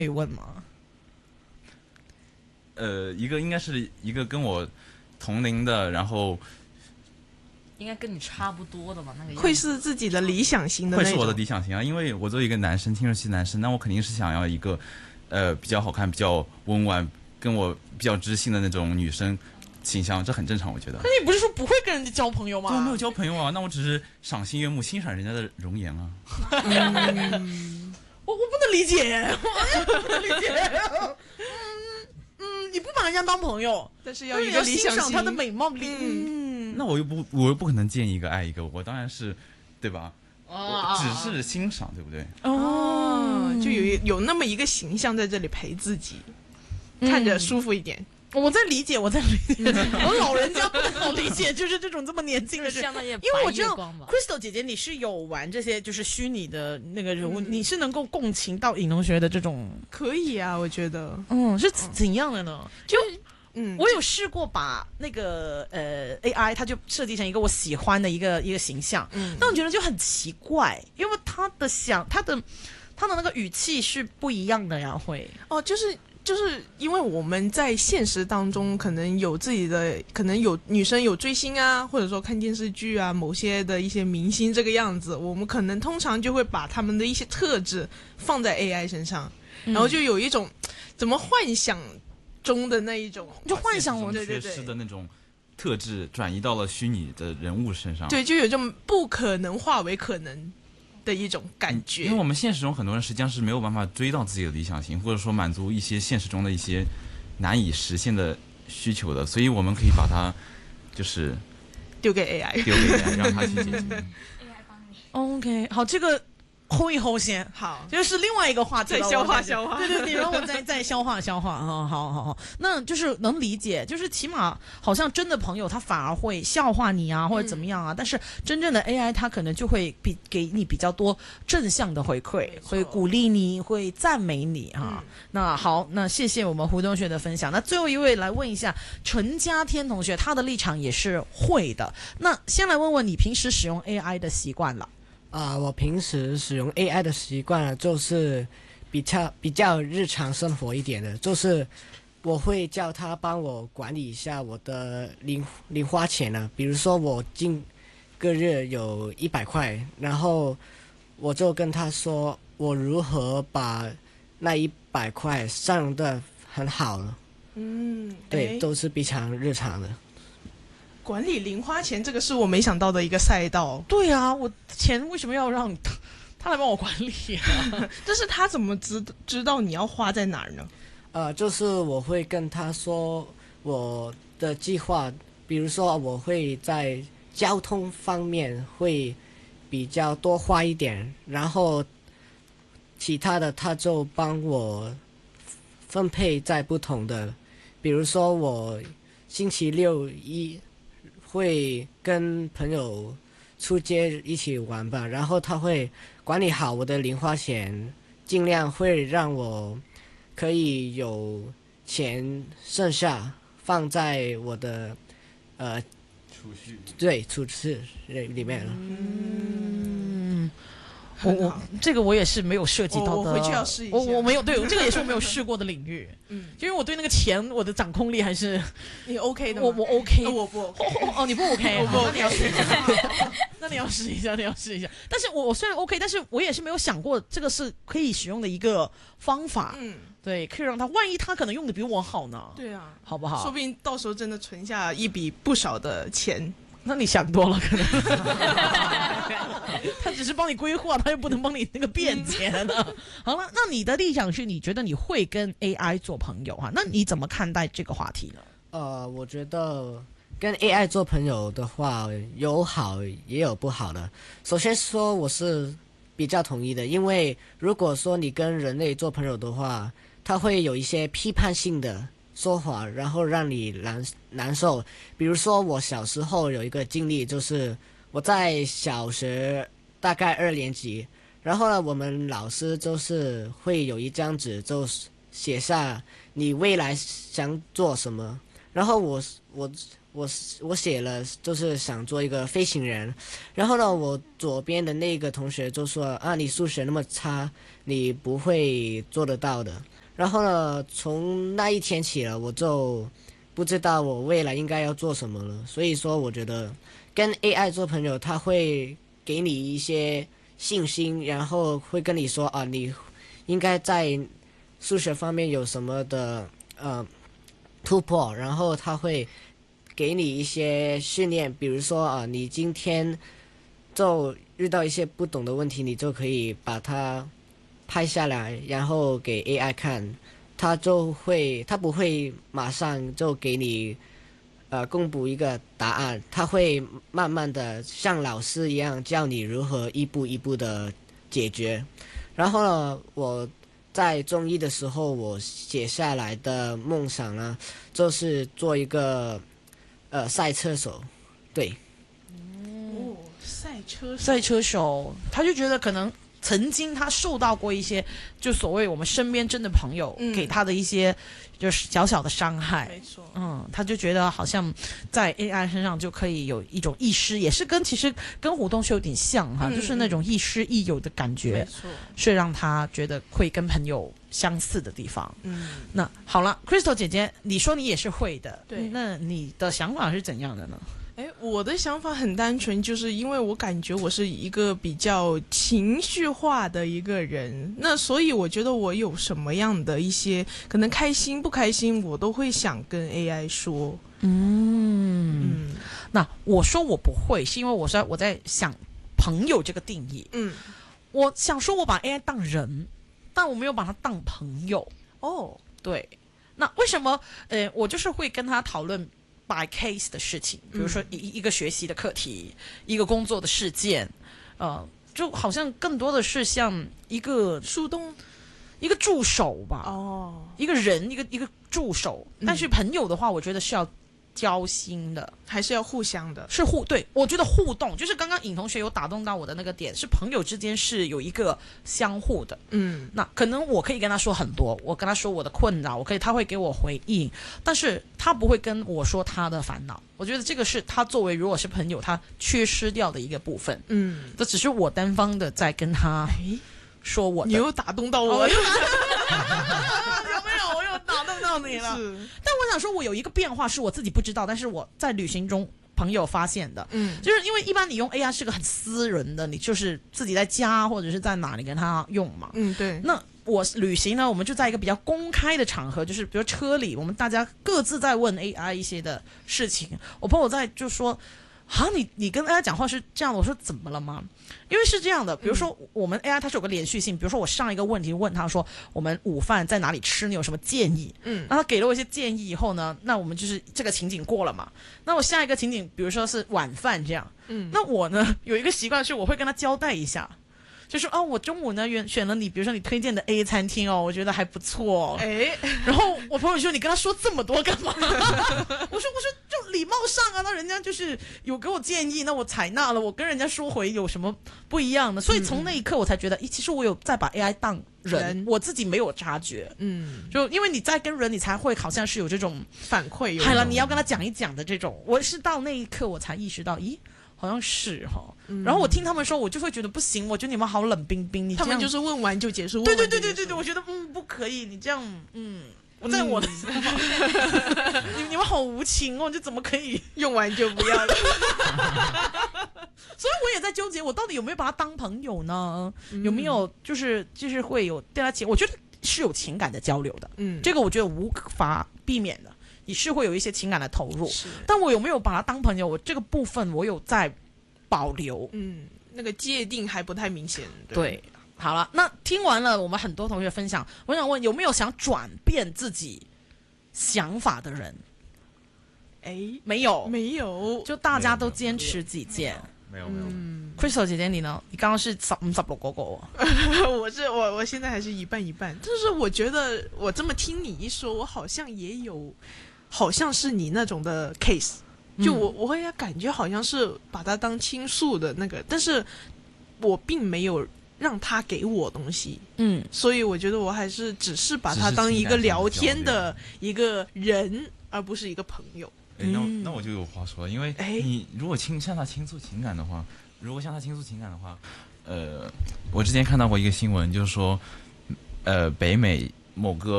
以问吗？ 一个应该是一个跟我同龄的，然后应该跟你差不多的吧？那个会是自己的理想型的那种， 会是我的理想型啊，因为我作为一个男生，青春期男生，那我肯定是想要一个比较好看、比较温婉、跟我比较知性的那种女生形象，这很正常，我觉得。 那你不是说不会跟人家交朋友吗？ 对，没有交朋友啊，那我只是赏心悦目，欣赏人家的容颜啊。 我不能理解，我不能理解。你不把人家当朋友，但是要一个理想型，欣赏他的美貌。 那我又不可能见一个爱一个，我当然是，对吧？我只是欣赏，对不对？ 就有那么一个形象在这里陪自己，看着舒服一点。我在理解，我老人家不好理解，就是这种这么年轻的人，因为我知道 Crystal 姐姐你是有玩这些就是虚拟的那个人物，你是能够共情到尹同学的这种，可以啊，我觉得，是怎样的呢？就我有试过把那个AI 它就设计成一个我喜欢的一个形象，但我觉得就很奇怪，因为他的那个语气是不一样的呀，会就是因为我们在现实当中可能有自己的，可能有女生有追星啊，或者说看电视剧啊，某些的一些明星这个样子，我们可能通常就会把他们的一些特质放在 AI 身上，然后就有一种怎么幻想中的那一种，就幻想我缺失的那种特质转移到了虚拟的人物身上， 对，就有这种不可能化为可能的一种感觉。 因为我们现实中很多人实际上是没有办法追到自己的理想型，或者说满足一些现实中的一些难以实现的需求的，所以我们可以把它就是丢给 AI， 让它去解决。 AI 帮你。 OK， 好，这个hold一 hold 先，好，就是另外一个话题，再消化。对，你让我再消化啊，好，那就是能理解，就是起码好像真的朋友他反而会笑话你啊，或者怎么样啊，但是真正的 AI 他可能就会给你比较多正向的回馈，会鼓励你，会赞美你啊。那好，那谢谢我们胡同学的分享。那最后一位来问一下陈家天同学，他的立场也是会的。那先来问问你平时使用 AI 的习惯了。 我平时使用 AI 的习惯就是比较日常生活一点的，就是我会叫他帮我管理一下我的零花钱呢。比如说我今个月有100块，然后我就跟他说我如何把那100块善用的很好了。对，都是非常日常的。 管理零花钱，这个是我没想到的一个赛道。对啊，我钱为什么要让他来帮我管理啊？但是他怎么知道你要花在哪儿呢？ 就是我会跟他说我的计划，比如说我会在交通方面会比较多花一点，然后其他的他就帮我分配在不同的，比如说我星期六会跟朋友出街一起玩吧，然后他会管理好我的零花钱，尽量会让我可以有钱剩下放在我的储蓄， 对，储蓄里面了。 我这个我也是没有涉及到的， 我回去要试一下。 我没有，对，这个也是我没有试过的领域。因为我对那个钱，我的掌控力还是你 OK 的吗？ 我 OK， 我不 OK。 你不 OK， 我不 OK。 那你要试一下，但是我虽然 OK， 但是我也是没有想过这个是可以使用的一个方法。对，可以让他，万一他可能用的比我好呢？ 对啊， 好不好？ 说不定到时候真的存下一笔不少的钱。 那你想多了，可能他只是帮你规划，他又不能帮你那个变钱呢。好了，那你的立场是你觉得你会跟 AI 做朋友哈？那你怎么看待这个话题呢？ 我觉得跟 AI 做朋友的话，有好也有不好的。首先说，我是比较同意的，因为如果说你跟人类做朋友的话，他会有一些批判性的说话，然后让你难受。比如说我小时候有一个经历，就是我在小学大概2年级，然后呢我们老师就是会有一张纸，就写下你未来想做什么，然后我写了就是想做一个飞行员，然后呢，我左边的那个同学就说啊，你数学那么差，你不会做得到的。然后呢，从那一天起了，我就不知道我未来应该要做什么了。所以说，我觉得跟 AI 做朋友，他会给你一些信心，然后会跟你说啊，你应该在数学方面有什么的突破，然后他会给你一些训练，比如说啊，你今天就遇到一些不懂的问题，你就可以把它拍下来，然后给 AI 看，他不会马上就给你公布一个答案，他会慢慢的像老师一样教你如何一步一步的解决。然后呢，我在中一的时候，我写下来的梦想呢，就是做一个赛车手，对。 哦， 赛车手，他就觉得可能曾经他受到过一些，就所谓我们身边真的朋友给他的一些就是小小的伤害， 没错， 他就觉得好像在 AI 身上就可以有一种亦师，也是其实跟胡同学有点像哈，就是那种亦师亦友的感觉， 没错， 是让他觉得会跟朋友相似的地方。那好了 ，Crystal 姐姐，你说你也是会的， 对， 那你的想法是怎样的呢？ 我的想法很单纯，就是因为我感觉我是一个比较情绪化的一个人，那所以我觉得我有什么样的一些可能开心不开心，我都会想跟 AI 说。 那我说我不会，是因为我在想朋友这个定义。我想说我把 AI 当人，但我没有把它当朋友。对，那为什么？我就是会跟他讨论by case 的事情，比如说一个学习的课题，一个工作的事件，就好像更多的是像一个树洞， 一个助手吧，一个人，一个助手。但是朋友的话，我觉得是要交心的， 还是要互相的， 对，我觉得互动就是刚刚尹同学有打动到我的那个点，是朋友之间是有一个相互的。那可能我可以跟他说很多，我跟他说我的困扰，他会给我回应，但是他不会跟我说他的烦恼。我觉得这个是他作为如果是朋友，他缺失掉的一个部分。这只是我单方的在跟他说我的。 你又打动到我了。 有没有？我又打动到你了。但我想说，我有一个变化是我自己不知道，但是我在旅行中朋友发现的，就是因为一般你用 AI 是个很私人的，你就是自己在家或者是在哪里跟他用嘛。 对。 那我旅行呢，我们就在一个比较公开的场合，就是比如车里，我们大家各自在问 AI 一些的事情。我朋友在就说。你跟 AI 讲话是这样的，我说怎么了吗？因为是这样的，比如说我们 AI 它是有个连续性，比如说我上一个问题问他说我们午饭在哪里吃，你有什么建议？那他给了我一些建议以后呢，那我们就是这个情景过了嘛。那我下一个情景，比如说是晚饭这样，那我呢有一个习惯是我会跟他交代一下。就是我中午呢选了你，比如说你推荐的 A 餐厅我觉得还不错。然后我朋友说你跟他说这么多干嘛？我说就礼貌上啊，那人家就是有给我建议，那我采纳了，我跟人家说回有什么不一样的？所以从那一刻我才觉得，其实我有在把 AI 当人，我自己没有察觉。就因为你在跟人，你才会好像是有这种反馈， 好了，你要跟他讲一讲的这种。我是到那一刻我才意识到，好像是然后我听他们说，我就会觉得不行，我觉得你们好冷冰冰，你这样他们就是问完就结束。 对，我觉得我可以，你这样我在我的想法，你们好无情就怎么可以用完就不要了？ 所以我也在纠结，我到底有没有把他当朋友呢？有没有就是会有对他我觉得是有情感的交流的。这个我觉得无法避免的。你是会有一些情感的投入，但我有没有把他当朋友？我这个部分我有在保留， 那个界定还不太明显。 对，好了，那听完了我们很多同学分享，我想问有没有想转变自己想法的人？没有，就大家都坚持己见。 没有。 Crystal 姐姐你呢？你刚刚是56個個我现在还是一半一半。就是我觉得我这么听你一说，我好像也有，好像是你那种的 case。就我会感觉好像是把他当倾诉的那个，但是我并没有让他给我东西。所以我觉得我还是只是把他当一个聊天的一个人，而不是一个朋友。 那我就有话说了，因为你如果向他倾诉情感的话，我之前看到过一个新闻，就是说，北美某个